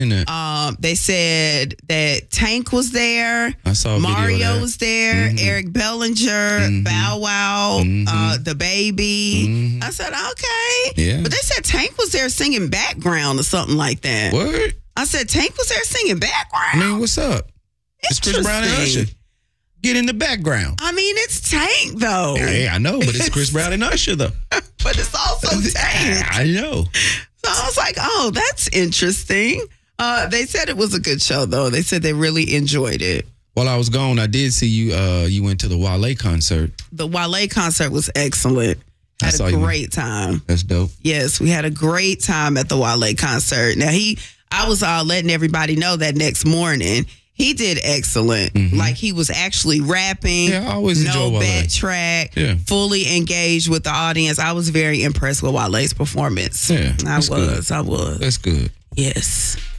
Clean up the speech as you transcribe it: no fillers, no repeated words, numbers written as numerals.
They said that Tank was there. I saw a Mario video of that. was there. Eric Bellinger, Bow Wow, the baby. I said, okay. Yeah. But they said Tank was there singing background or something like that. What? I said Tank was there singing background. I mean, what's up? It's Chris Brown and Usher. Get in the background. I mean, it's Tank though. Yeah, I know, but it's Chris Brown and Usher though. But it's also Tank. I know. So I was like, oh, that's interesting. They said it was a good show, though. They said they really enjoyed it. While I was gone, I did see you. You went to the Wale concert. The Wale concert was excellent. Had a great time. That's dope. Yes, we had a great time at the Wale concert. Now, I was letting everybody know that next morning. He did excellent. Like, he was actually rapping. Yeah, I always enjoy no Wale. backtrack. Yeah. Fully engaged with the audience. I was very impressed with Wale's performance. Yeah, I was. That's good. Yes.